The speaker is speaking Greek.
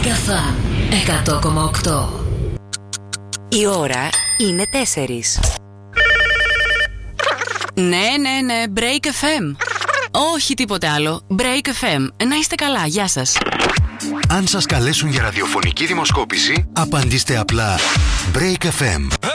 Megafa 100,8. Η ώρα είναι 4. Ναι, Break FM. Όχι τίποτε άλλο. Break FM. Να είστε καλά, γεια σας. Αν σας καλέσουν για ραδιοφωνική δημοσκόπηση, απαντήστε απλά Break FM.